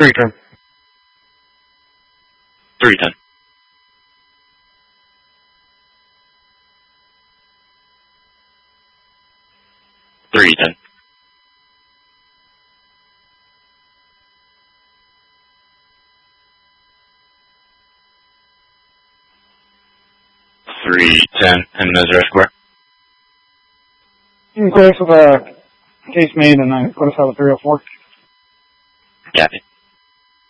310. 310. 310. 310 and Missouri Square. Okay, so the case made and I put us out of 304. Copy.